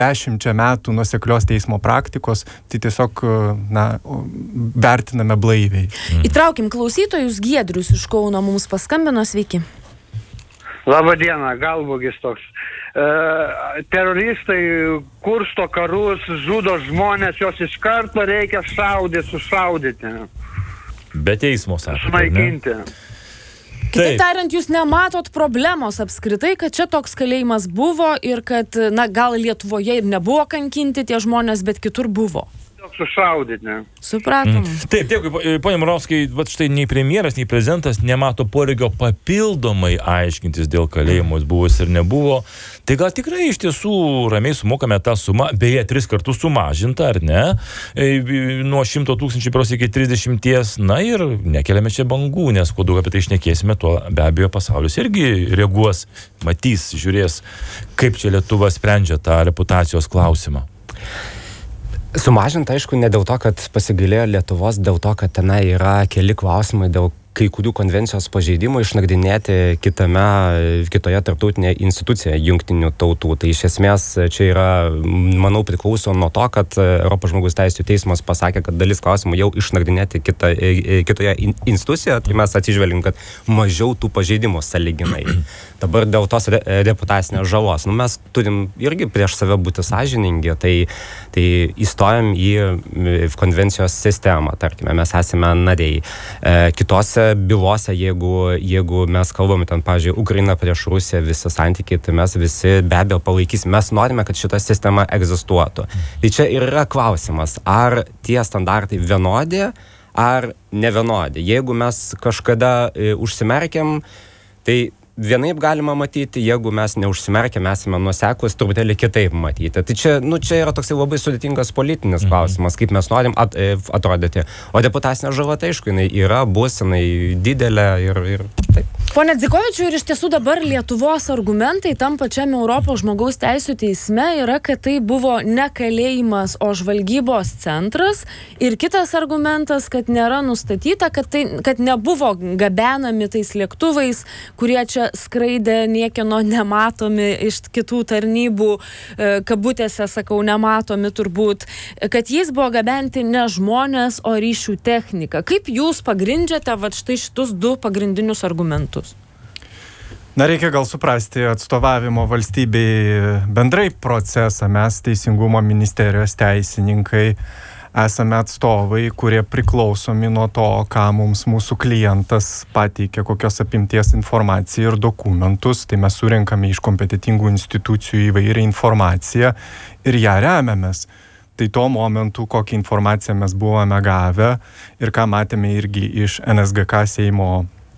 10 metų nuoseklios teismo praktikos, tai tiesiog, vertiname blaiviai. Įtraukim klausytojus. Giedrius iš Kauno mums paskambino, sveiki. Labą dieną, galvogis toks. Teroristai kursto karus, žudo žmonės, jos iš karto reikia sušaudyti. Be teismo, sako. Sunaikinti. Kitaip tariant, jūs nematot problemos apskritai, kad čia toks kalėjimas buvo ir kad, gal Lietuvoje ir nebuvo kankinti tie žmonės, bet kitur buvo. Sušaudyti, ne? Supratom. Taip, dėkui, ponia Moravskai, štai nei premjeras, nei prezidentas nemato poreikio papildomai aiškintis dėl kalėjimo, buvus ir nebuvo. Tai gal tikrai iš tiesų ramiai sumokame tą sumą, beje, 3 kartus sumažinta, ar ne? Nuo 100 000 pros iki 30, ir nekeliame čia bangų, nes kuo daug apie tai šnekėsime, tuo be abejo pasaulis irgi reaguos, matys, žiūrės, kaip čia Lietuva sprendžia tą reputacijos klausimą. Sumažinta, aišku, ne dėl to, kad pasigailėjo Lietuvos, dėl to, kad tenai yra keli klausimai dėl kai kurių konvencijos pažeidimų išnagrinėti kitoje tarptautinėje institucijoje jungtinių tautų. Tai iš esmės čia yra, manau, priklauso nuo to, kad Europos žmogaus teisių teismas pasakė, kad dalis klausimų jau išnagrinėti kitoje institucijoje, tai mes atsižvelgim, kad mažiau tų pažeidimų sąlyginai. Dabar dėl tos reputacinės žalos. Mes turim irgi prieš save būti sąžiningi, tai įstojam į konvencijos sistemą, tarkime, mes esame nariai. Kitose bylose, jeigu mes kalbame ten, pavyzdžiui, Ukraina prieš Rusiją, visi santykiai, tai mes visi be abejo palaikysim. Mes norime, kad šita sistema egzistuotų. Tai čia ir yra klausimas, ar tie standartai vienodi, ar nevienodi. Jeigu mes kažkada užsimerkiam, tai vienaip galima matyti, jeigu mes neužsimerkiam, esame nuoseklūs, truputėlį kitaip matyti. Tai čia yra toksai labai sudėtingas politinis klausimas, kaip mes norim atrodyti. O reputacinė žala, tai aišku, jinai yra, bus, jinai didelė ir taip. Pone Dzikovičiau, ir iš tiesų dabar Lietuvos argumentai tam pačiam Europos žmogaus teisių teisme yra, kad tai buvo ne kalėjimas, o žvalgybos centras. Ir kitas argumentas, kad nėra nustatyta, kad nebuvo gabenami tais lėktuvais, kurie čia skraidė niekieno nematomi iš kitų tarnybų, kabutėse, sakau, nematomi turbūt, kad jais buvo gabenti ne žmonės, o ryšių technika. Kaip jūs pagrindžiate štai šitus 2 pagrindinius argumentus? Reikia gal suprasti atstovavimo valstybei bendrai procesą. Mes Teisingumo ministerijos teisininkai esame atstovai, kurie priklausomi nuo to, ką mums mūsų klientas pateikia, kokios apimties informaciją ir dokumentus. Tai mes surinkame iš kompetitingų institucijų įvairią informaciją ir ją remiamės. Tai tuo momentu, kokią informaciją mes buvome gavę ir ką matėme irgi iš NSGK Seimo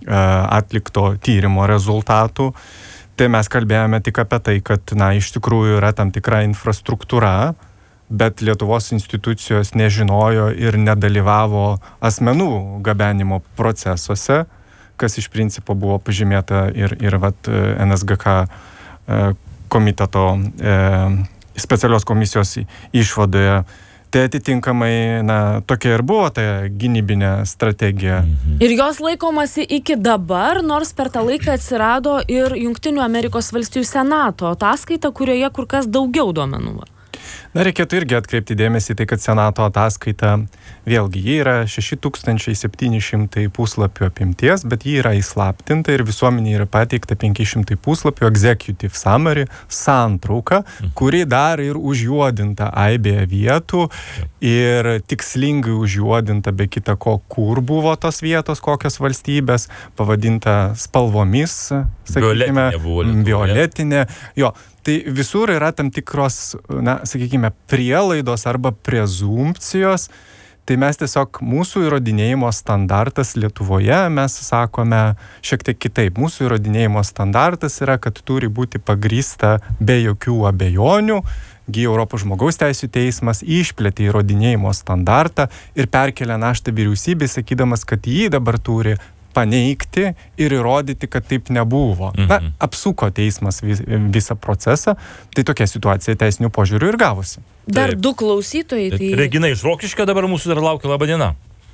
atlikto tyrimo rezultatų, tai mes kalbėjome tik apie tai, kad, iš tikrųjų yra tam tikra infrastruktūra, bet Lietuvos institucijos nežinojo ir nedalyvavo asmenų gabenimo procesuose, kas iš principo buvo pažymėta ir NSGK komiteto specialios komisijos išvadoje. Tai atitinkamai, tokia ir buvo ta gynybinė strategija. Ir jos laikomasi iki dabar, nors per tą laiką atsirado ir Jungtinių Amerikos valstijų Senato ataskaita, kurioje kur kas daugiau duomenų. Reikėtų irgi atkreipti dėmesį tai, kad Senato ataskaita, vėlgi, jie yra 6700 puslapių apimties, bet jie yra įslaptinta ir visuomenė yra pateikta 500 puslapių executive summary, santrauka, kuri dar ir užjuodinta aibėje vietų ir tikslingai užjuodinta be kita ko, kur buvo tos vietos, kokios valstybės, pavadinta spalvomis, sakykime, violetinė. Tai visur yra tam tikros, sakykime, prielaidos arba prezumpcijos. Tai mes tiesiog mūsų įrodinėjimo standartas Lietuvoje, mes sakome šiek tiek kitaip. Mūsų įrodinėjimo standartas yra, kad turi būti pagrįsta be jokių abejonių. Europos žmogaus teisių teismas išplėtė įrodinėjimo standartą ir perkelia naštą vyriausybei, sakydamas, kad jį dabar turi paneigti ir įrodyti, kad taip nebuvo. Apsuko teismas visą procesą, tai tokia situacija teisinių požiūrių ir gavosi. Dar 2 klausytojai. Regina iš Rokiškio dabar mūsų dar laukia. Labą dieną.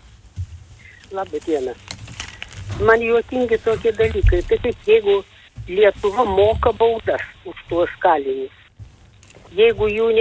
Labą dieną. Man juokingi tokie dalykai. Tai kaip jeigu Lietuva moka baudas už tuos kalinius. Jeigu jų